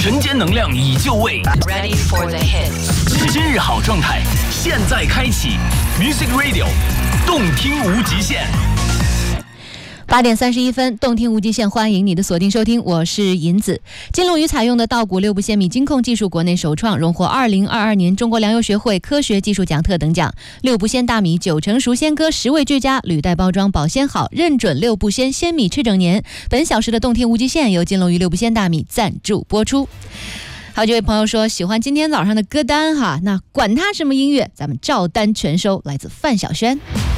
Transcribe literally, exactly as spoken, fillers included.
晨间能量已就位 Ready for the hits。 今日好状态现在开启 Music Radio 动听无极限。 八点三十一分，动听无极限，欢迎你的锁定收听，我是银子。金龙鱼采用的稻谷六不鲜米金控技术国内首创，荣获二零二二年中国粮油学会科学技术奖特等奖。六不鲜大米九成熟鲜割，食味俱佳，履带包装保鲜好，认准六不鲜鲜米吃整年。本小时的动听无极限由金龙鱼六不鲜大米赞助播出。好，这位朋友说喜欢今天早上的歌单哈，那管他什么音乐，咱们照单全收，来自范晓萱。